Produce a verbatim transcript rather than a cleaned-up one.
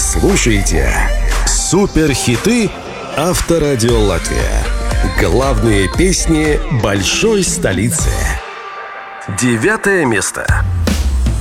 слушаете суперхиты Авторадио Латвия. Главные песни большой столицы. Девятое место.